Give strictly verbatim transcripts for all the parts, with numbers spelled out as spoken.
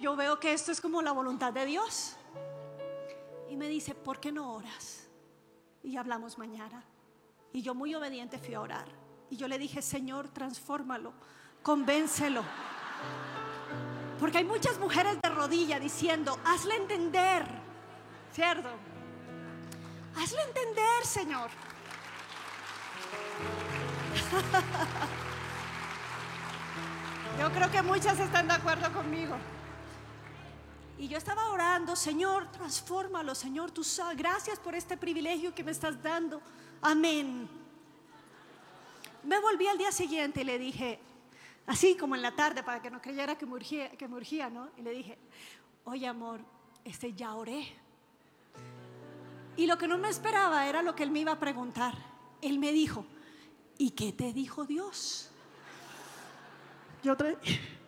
yo veo que esto es como la voluntad de Dios. Y me dice, ¿por qué no oras? Y hablamos mañana. Y yo muy obediente fui a orar. Y yo le dije, Señor, transfórmalo, convéncelo. Porque hay muchas mujeres de rodilla diciendo, hazle entender, ¿cierto? Hazle entender, Señor. Yo creo que muchas están de acuerdo conmigo. Y yo estaba orando, Señor, transfórmalo, Señor, tú sabes, gracias por este privilegio que me estás dando. Amén. Me volví al día siguiente y le dije, así como en la tarde, para que no creyera que me urgía, que me urgía, ¿no? Y le dije, oye, amor, este ya oré. Y lo que no me esperaba era lo que él me iba a preguntar. Él me dijo, ¿y qué te dijo Dios? Yo tra-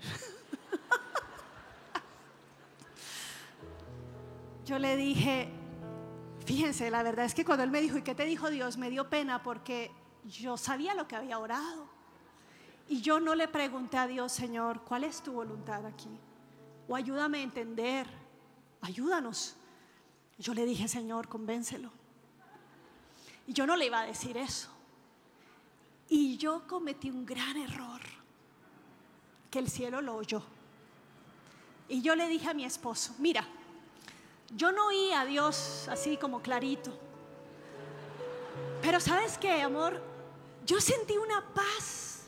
Yo le dije, fíjense, la verdad es que cuando él me dijo, ¿y qué te dijo Dios? Me dio pena porque yo sabía lo que había orado. Y yo no le pregunté a Dios, Señor, ¿cuál es tu voluntad aquí? O ayúdame a entender, ayúdanos. Yo le dije, Señor, convéncelo. Y yo no le iba a decir eso. Y yo cometí un gran error, que el cielo lo oyó. Y yo le dije a mi esposo, mira, yo no oí a Dios así como clarito, pero ¿sabes qué, amor? Yo sentí una paz.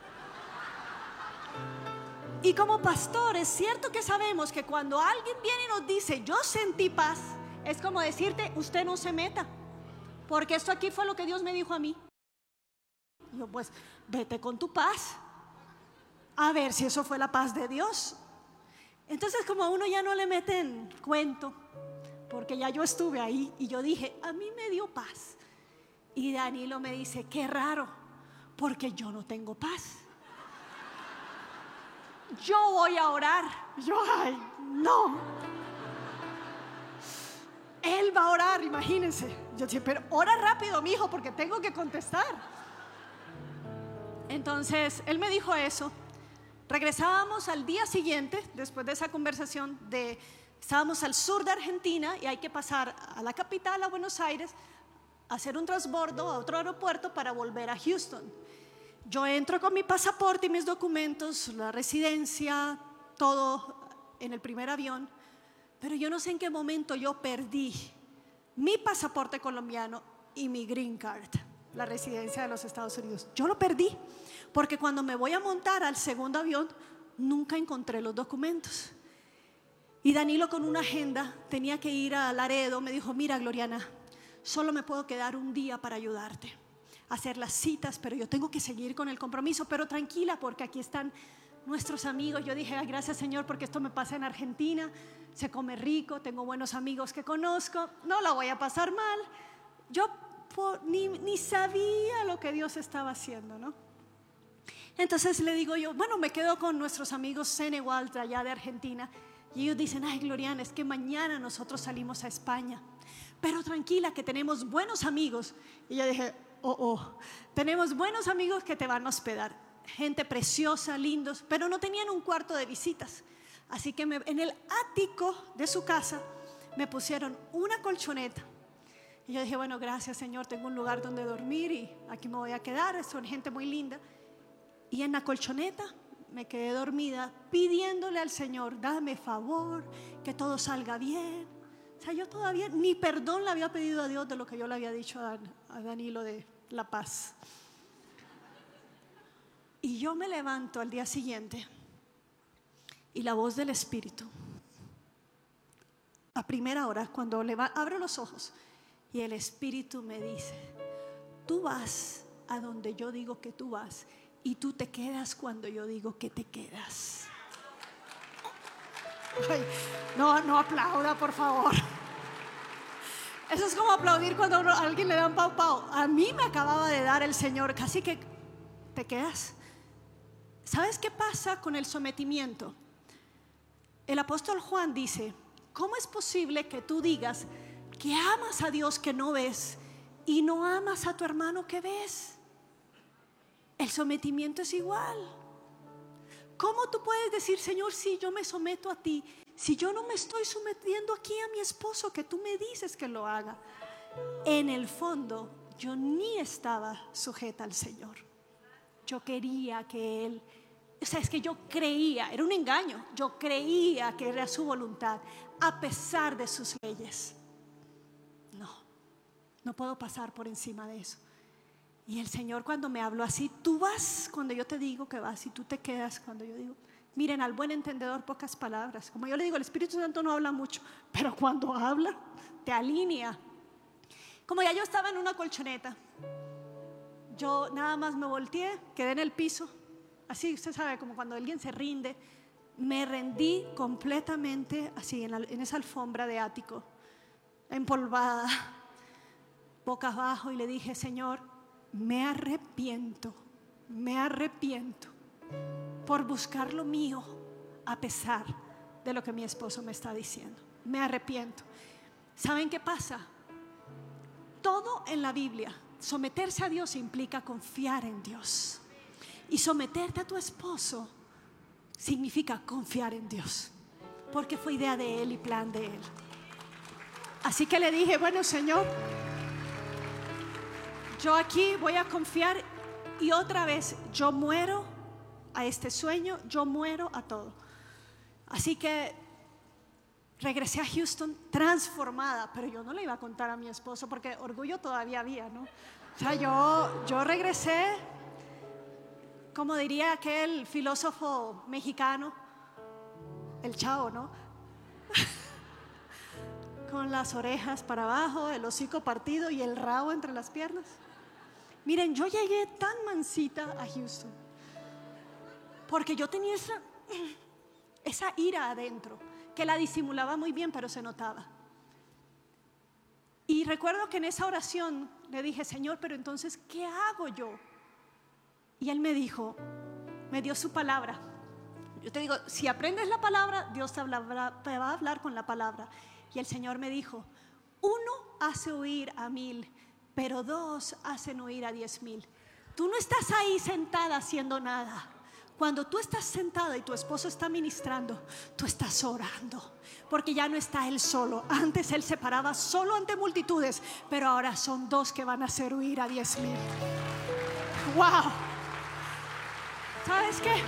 Y como pastor, es cierto que sabemos que cuando alguien viene y nos dice, yo sentí paz, es como decirte, usted no se meta, porque esto aquí fue lo que Dios me dijo a mí. Yo, pues, vete con tu paz, a ver si eso fue la paz de Dios. Entonces, como a uno ya no le meten cuento, porque ya yo estuve ahí y yo dije, a mí me dio paz. Y Danilo me dice, qué raro, porque yo no tengo paz. Yo voy a orar. Yo, ay, no. Él va a orar, imagínense. Yo dije, pero ora rápido, mijo, porque tengo que contestar. Entonces, él me dijo eso. Regresábamos al día siguiente, después de esa conversación, de, estábamos al sur de Argentina y hay que pasar a la capital, a Buenos Aires, hacer un transbordo a otro aeropuerto para volver a Houston. Yo entro con mi pasaporte y mis documentos, la residencia, todo en el primer avión, pero yo no sé en qué momento yo perdí mi pasaporte colombiano y mi green card, la residencia de los Estados Unidos. Yo lo perdí, porque cuando me voy a montar al segundo avión, nunca encontré los documentos. Y Danilo, con una agenda, tenía que ir a Laredo, me dijo, mira, Gloriana, solo me puedo quedar un día para ayudarte a hacer las citas, pero yo tengo que seguir con el compromiso, pero tranquila, porque aquí están nuestros amigos. Yo dije, ay, gracias, Señor, porque esto me pasa en Argentina, se come rico, tengo buenos amigos que conozco, no la voy a pasar mal. Yo por, ni, ni sabía lo que Dios estaba haciendo, ¿no? Entonces le digo yo, bueno, me quedo con nuestros amigos Senegal de allá de Argentina. Y ellos dicen, ay, Gloriana, es que mañana nosotros salimos a España, pero tranquila, que tenemos buenos amigos. Y yo dije, oh, oh, tenemos buenos amigos que te van a hospedar, gente preciosa, lindos, pero no tenían un cuarto de visitas. Así que me, en el ático de su casa me pusieron una colchoneta. Y yo dije, bueno, gracias, Señor, tengo un lugar donde dormir y aquí me voy a quedar, son gente muy linda. Y en la colchoneta me quedé dormida pidiéndole al Señor, dame favor, que todo salga bien. O sea, yo todavía ni perdón le había pedido a Dios de lo que yo le había dicho a, a Danilo de La Paz. Y yo me levanto al día siguiente y la voz del Espíritu, a primera hora, cuando leva, abro los ojos, y el Espíritu me dice, tú vas a donde yo digo que tú vas, y tú te quedas cuando yo digo que te quedas. Ay, no, no aplauda, por favor. Eso es como aplaudir cuando a alguien le dan pau pau. A mí me acababa de dar el Señor, casi que te quedas. ¿Sabes qué pasa con el sometimiento? El apóstol Juan dice, ¿cómo es posible que tú digas que amas a Dios que no ves y no amas a tu hermano que ves? El sometimiento es igual. ¿Cómo tú puedes decir, Señor, sí, yo me someto a ti, Si yo no me estoy sometiendo aquí a mi esposo, que tú me dices que lo haga, en el fondo yo ni estaba sujeta al Señor. Yo quería que Él, o sea, es que yo creía, era un engaño, yo creía que era su voluntad, a pesar de sus leyes. No, no puedo pasar por encima de eso. Y el Señor, cuando me habló así, tú vas cuando yo te digo que vas y tú te quedas cuando yo digo. Miren, al buen entendedor pocas palabras. Como yo le digo, el Espíritu Santo no habla mucho, pero cuando habla te alinea. Como ya yo estaba en una colchoneta, yo nada más me volteé, quedé en el piso, así usted sabe, como cuando alguien se rinde. Me rendí completamente así en, la, en esa alfombra de ático, empolvada, boca abajo, y le dije: Señor, me arrepiento, me arrepiento por buscar lo mío a pesar de lo que mi esposo me está diciendo. Me arrepiento. ¿Saben qué pasa? Todo en la Biblia, someterse a Dios implica confiar en Dios. Y someterte a tu esposo significa confiar en Dios, porque fue idea de Él y plan de Él. Así que le dije: bueno, Señor, yo aquí voy a confiar, y otra vez yo muero a este sueño, yo muero a todo. Así que regresé a Houston transformada, pero yo no le iba a contar a mi esposo porque orgullo todavía había, ¿no? O sea, yo, yo regresé, como diría aquel filósofo mexicano, el Chavo, ¿no? Con las orejas para abajo, el hocico partido y el rabo entre las piernas. Miren, yo llegué tan mansita a Houston porque yo tenía esa, esa ira adentro, que la disimulaba muy bien, pero se notaba. Y recuerdo que en esa oración le dije: Señor, pero entonces, ¿qué hago yo? Y Él me dijo, me dio su palabra. Yo te digo, si aprendes la palabra, Dios te, hablará, te va a hablar con la palabra. Y el Señor me dijo: uno hace huir a mil, pero dos hacen huir a diez mil. Tú no estás ahí sentada haciendo nada. Cuando tú estás sentada y tu esposo está ministrando, tú estás orando, porque ya no está él solo. Antes él se paraba solo ante multitudes, pero ahora son dos que van a hacer huir a diez mil. ¡Wow! ¿Sabes qué?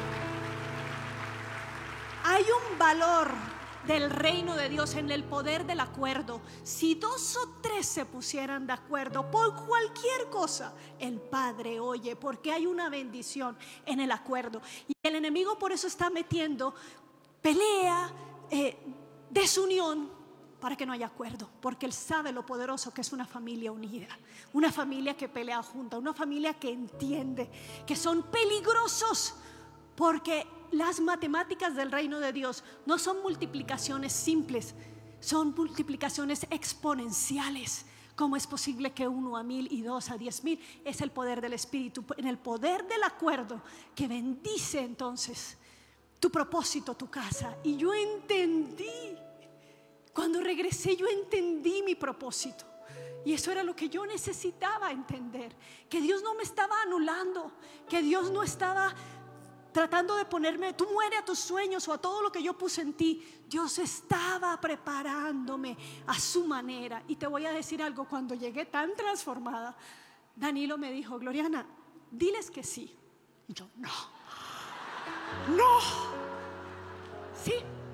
Hay un valor del reino de Dios en el poder del acuerdo. Si dos o tres se pusieran de acuerdo por cualquier cosa, el Padre oye, porque hay una bendición en el acuerdo. Y el enemigo por eso está metiendo pelea, eh, desunión, para que no haya acuerdo, porque él sabe lo poderoso que es una familia unida, una familia que pelea junta, una familia que entiende que son peligrosos, porque las matemáticas del reino de Dios no son multiplicaciones simples, son multiplicaciones exponenciales. ¿Cómo es posible que uno a mil y dos a diez mil? Es el poder del Espíritu, en el poder del acuerdo, que bendice entonces tu propósito, tu casa. Y yo entendí, cuando regresé yo entendí mi propósito. Y eso era lo que yo necesitaba entender, que Dios no me estaba anulando, que Dios no estaba tratando de ponerme, tú muere a tus sueños o a todo lo que yo puse en ti. Dios estaba preparándome a su manera. Y te voy a decir algo, cuando llegué tan transformada, Danilo me dijo: Gloriana, diles que sí. Y yo, no, no, sí.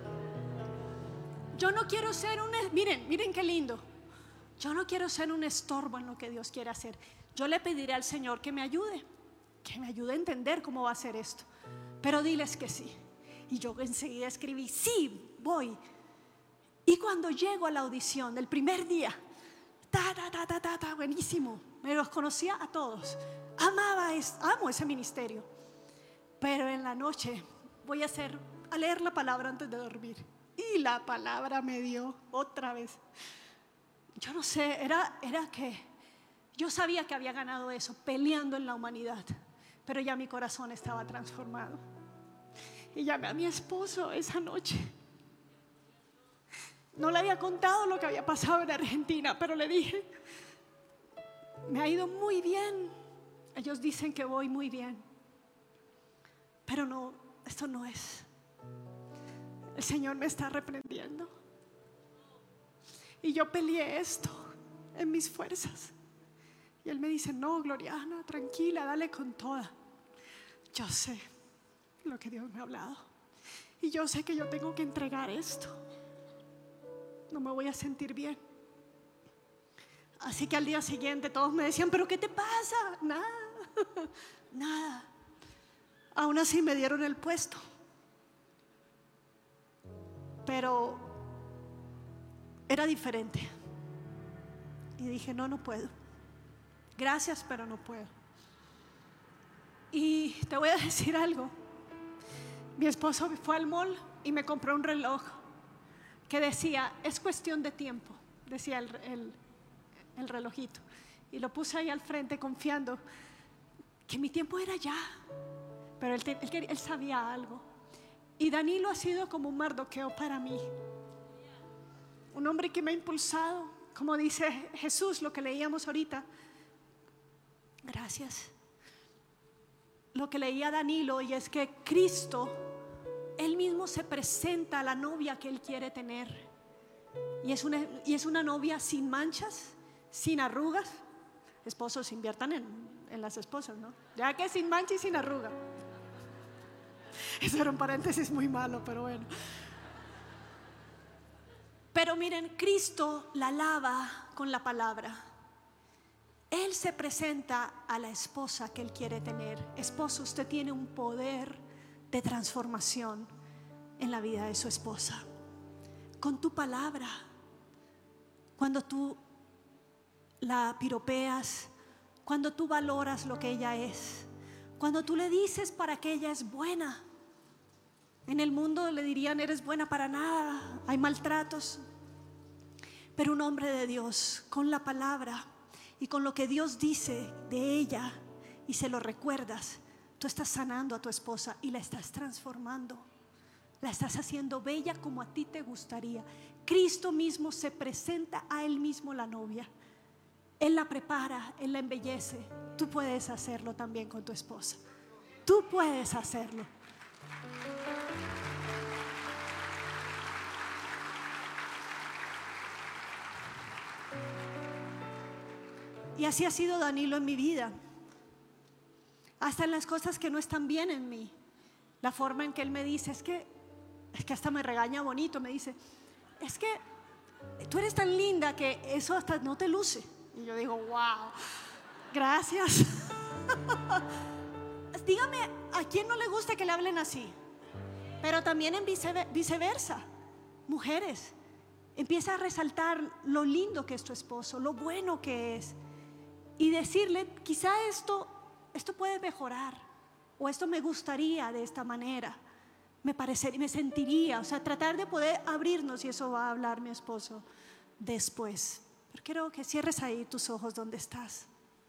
Yo no quiero ser un, miren, miren qué lindo. Yo no quiero ser un estorbo en lo que Dios quiere hacer. Yo le pediré al Señor que me ayude, que me ayude a entender cómo va a ser esto. Pero diles que sí. Y yo enseguida escribí: sí, voy. Y cuando llego a la audición del primer día, ta, ta, ta, ta, ta, ta, buenísimo. Me los conocía a todos. Amaba, es, amo ese ministerio. Pero en la noche voy a hacer, a leer la palabra antes de dormir. Y la palabra me dio otra vez. Yo no sé, era, era que yo sabía que había ganado eso, peleando en la humanidad. Pero ya mi corazón estaba transformado. Y llamé a mi esposo esa noche. No le había contado lo que había pasado en Argentina, pero le dije: me ha ido muy bien. Ellos dicen que voy muy bien, pero no, esto no es. el Señor me está reprendiendo. Y yo peleé esto en mis fuerzas. Y Él me dice: no, Gloriana, tranquila, dale con toda. Yo sé lo que Dios me ha hablado. Y yo sé que yo tengo que entregar esto. No me voy a sentir bien. Así que al día siguiente todos me decían: ¿pero qué te pasa? Nada, nada. Aún así me dieron el puesto. Pero era diferente. Y dije: no, no puedo. Gracias, pero no puedo. Y te voy a decir algo. Mi esposo fue al mall y me compró un reloj que decía: es cuestión de tiempo. Decía el, el, el relojito. Y lo puse ahí al frente confiando que mi tiempo era ya. Pero él, él, él sabía algo. Y Danilo ha sido como un Mardoqueo para mí. Un hombre que me ha impulsado, como dice Jesús, lo que leíamos ahorita. Gracias. Lo que leía Danilo, y es que Cristo, Él mismo se presenta a la novia que Él quiere tener. Y es una, y es una novia sin manchas, sin arrugas. Esposos, inviertan en, en las esposas, ¿no? Ya que sin mancha y sin arruga. Eso era un paréntesis muy malo, pero bueno. Pero miren, Cristo la lava con la palabra. Él se presenta a la esposa que Él quiere tener. Esposo, usted tiene un poder de transformación en la vida de su esposa. Con tu palabra. Cuando tú la piropeas, cuando tú valoras lo que ella es, cuando tú le dices para que ella es buena. En el mundo le dirían: eres buena para nada, hay maltratos. Pero un hombre de Dios, con la palabra y con lo que Dios dice de ella, y se lo recuerdas, tú estás sanando a tu esposa y la estás transformando. La estás haciendo bella como a ti te gustaría. Cristo mismo se presenta a Él mismo la novia. Él la prepara, Él la embellece. Tú puedes hacerlo también con tu esposa. Tú puedes hacerlo. Y así ha sido Danilo en mi vida. Hasta en las cosas que no están bien en mí. La forma en que él me dice, es que, es que hasta me regaña bonito. Me dice: es que tú eres tan linda que eso hasta no te luce. Y yo digo: wow, gracias. Dígame, ¿a quién no le gusta que le hablen así? Pero también en viceversa. Mujeres, empieza a resaltar lo lindo que es tu esposo, lo bueno que es, y decirle: quizá esto, esto puede mejorar, o esto me gustaría de esta manera, me parecería, me sentiría. O sea, tratar de poder abrirnos, y eso va a hablar mi esposo después. Pero quiero que cierres ahí tus ojos donde estás.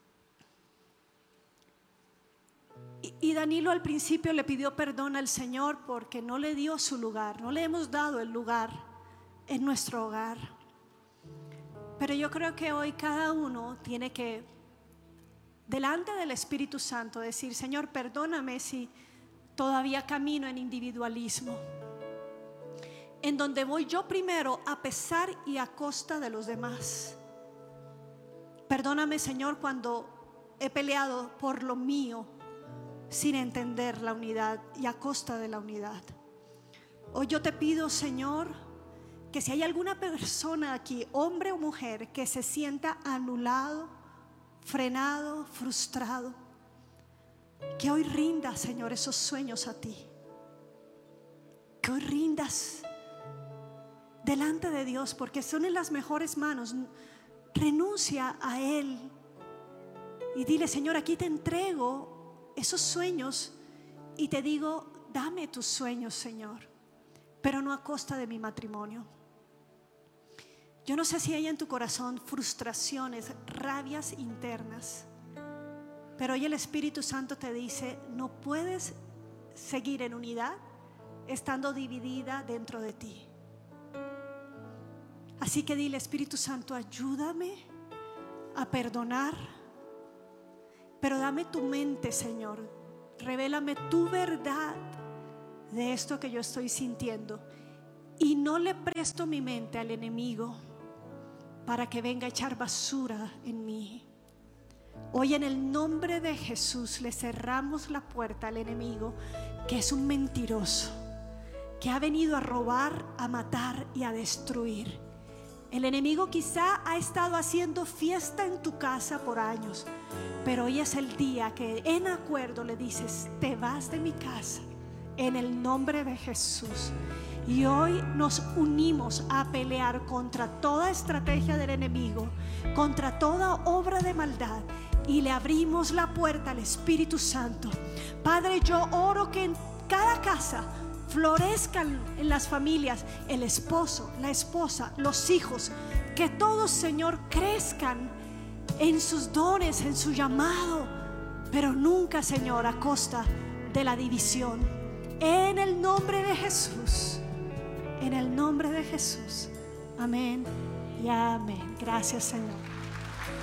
Y, y Danilo al principio le pidió perdón al Señor porque no le dio su lugar, no le hemos dado el lugar en nuestro hogar. Pero yo creo que hoy cada uno tiene que, delante del Espíritu Santo, decir: Señor, perdóname si todavía camino en individualismo, en donde voy yo primero a pesar y a costa de los demás. Perdóname, Señor, cuando he peleado por lo mío sin entender la unidad y a costa de la unidad. Hoy yo te pido, Señor, que si hay alguna persona aquí, hombre o mujer, que se sienta anulado, frenado, frustrado, que hoy rindas, Señor, esos sueños a ti. Que hoy rindas delante de Dios, porque son en las mejores manos. Renuncia a Él y dile: Señor, aquí te entrego esos sueños y te digo: dame tus sueños, Señor, pero no a costa de mi matrimonio. Yo no sé si hay en tu corazón frustraciones, rabias internas, pero hoy el Espíritu Santo te dice: no puedes seguir en unidad estando dividida dentro de ti. Así que dile: Espíritu Santo, ayúdame a perdonar, pero dame tu mente, Señor. Revélame tu verdad de esto que yo estoy sintiendo y no le presto mi mente al enemigo para que venga a echar basura en mí. Hoy en el nombre de Jesús le cerramos la puerta al enemigo, que es un mentiroso, que ha venido a robar, a matar y a destruir. El enemigo quizá ha estado haciendo fiesta en tu casa por años, pero hoy es el día que en acuerdo le dices: te vas de mi casa en el nombre de Jesús. Y hoy nos unimos a pelear contra toda estrategia del enemigo, contra toda obra de maldad, y le abrimos la puerta al Espíritu Santo. Padre, yo oro que en cada casa florezcan en las familias el esposo, la esposa, los hijos, que todos, Señor, crezcan en sus dones, en su llamado, pero nunca, Señor, a costa de la división. En el nombre de Jesús, en el nombre de Jesús, amén y amén. Gracias, Señor.